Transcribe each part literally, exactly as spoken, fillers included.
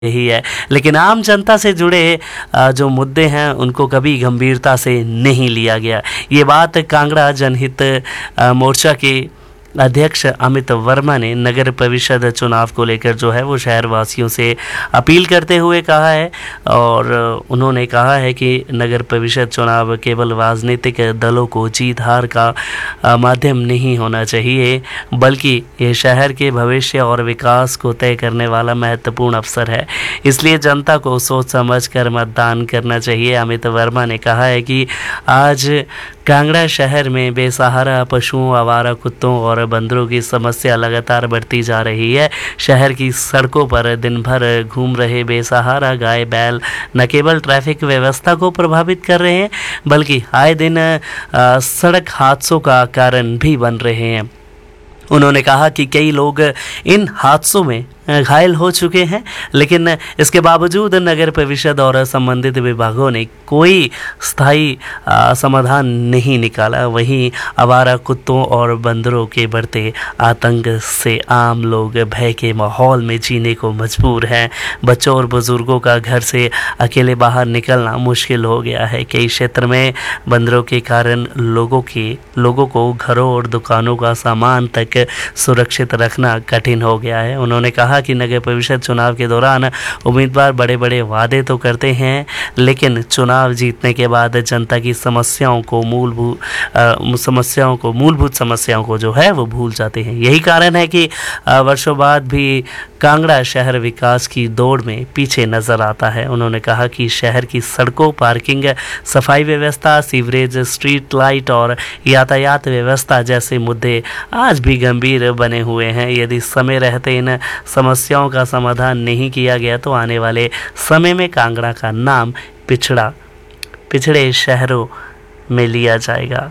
यही है। लेकिन आम जनता से जुड़े अ, जो मुद्दे हैं उनको कभी गंभीरता से नहीं लिया गया। ये बात कांगड़ा जनहित अ, मोर्चा के अध्यक्ष अमित वर्मा ने नगर परिषद चुनाव को लेकर जो है वो शहरवासियों से अपील करते हुए कहा है। और उन्होंने कहा है कि नगर परिषद चुनाव केवल राजनीतिक दलों को जीत हार का अ, माध्यम नहीं होना चाहिए, बल्कि ये शहर के भविष्य और विकास को तय करने वाला महत्वपूर्ण अवसर है। इसलिए जनता को सोच समझ कर मतदान करना चाहिए। अमित वर्मा ने कहा है कि आज कांगड़ा शहर में बेसहारा पशुओं, आवारा कुत्तों और बंदरों की समस्या लगातार बढ़ती जा रही है। शहर की सड़कों पर दिन भर घूम रहे बेसहारा गाय बैल न केवल ट्रैफिक व्यवस्था को प्रभावित कर रहे हैं, बल्कि आए दिन अ, सड़क हादसों का कारण भी बन रहे हैं। उन्होंने कहा कि कई लोग इन हादसों में घायल हो चुके हैं, लेकिन इसके बावजूद नगर परिषद और संबंधित विभागों ने कोई स्थायी अ, समाधान नहीं निकाला। वहीं आवारा कुत्तों और बंदरों के बढ़ते आतंक से आम लोग भय के माहौल में जीने को मजबूर हैं। बच्चों और बुजुर्गों का घर से अकेले बाहर निकलना मुश्किल हो गया है। कई क्षेत्र में बंदरों के कारण लोगों के लोगों को घरों और दुकानों का सामान तक सुरक्षित रखना कठिन हो गया है। उन्होंने कहा कि नगर परिषद चुनाव के दौरान उम्मीदवार बड़े बड़े वादे तो करते हैं, लेकिन चुनाव जीतने के बाद जनता की समस्याओं को मूलभूत समस्याओं को मूलभूत समस्याओं को जो है वो भूल जाते हैं। यही कारण है कि आ, वर्षों बाद भी कांगड़ा शहर विकास की दौड़ में पीछे नजर आता है। उन्होंने कहा कि शहर की सड़कों, पार्किंग, सफाई व्यवस्था, सीवरेज, स्ट्रीट लाइट और यातायात व्यवस्था जैसे मुद्दे आज भी गंभीर बने हुए हैं। यदि समय रहते इन समस्याओं का समाधान नहीं किया गया तो आने वाले समय में कांगड़ा का नाम पिछड़ा पिछड़े शहरों में लिया जाएगा।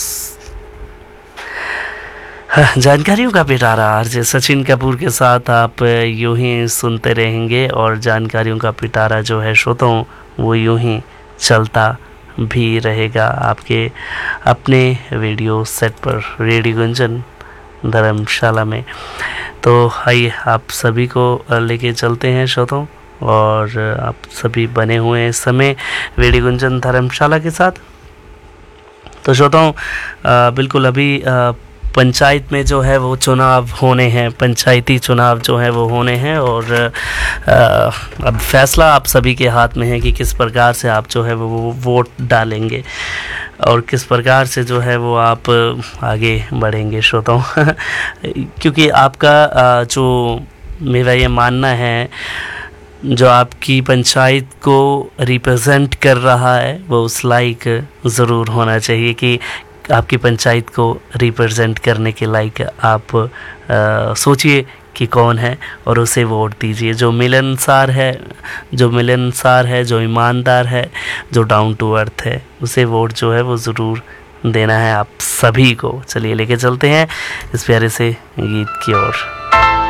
जानकारियों का पिटारा आरजे सचिन कपूर के साथ आप यूं ही सुनते रहेंगे और जानकारियों का पिटारा जो है श्रोताओं वो यूं ही चलता भी रहेगा आपके अपने रेडियो सेट पर, रेडियो गुंजन धर्मशाला में। तो आइए आप सभी को लेके चलते हैं श्रोताओं, और आप सभी बने हुए हैं इस समय रेडियो गुंजन धर्मशाला के साथ। तो श्रोताओं बिल्कुल अभी आ, पंचायत में जो है वो चुनाव होने हैं, पंचायती चुनाव जो है वो होने हैं, और आ, अब फैसला आप सभी के हाथ में है कि किस प्रकार से आप जो है वो, वो वोट डालेंगे और किस प्रकार से जो है वो आप आगे बढ़ेंगे श्रोताओं। क्योंकि आपका जो, मेरा ये मानना है, जो आपकी पंचायत को रिप्रेजेंट कर रहा है वो उस लायक ज़रूर होना चाहिए कि आपकी पंचायत को रिप्रेजेंट करने के लायक आप सोचिए कि कौन है और उसे वोट दीजिए। जो मिलनसार है जो मिलनसार है जो ईमानदार है, जो डाउन टू अर्थ है, उसे वोट जो है वो ज़रूर देना है आप सभी को। चलिए लेके चलते हैं इस प्यारे से गीत की ओर।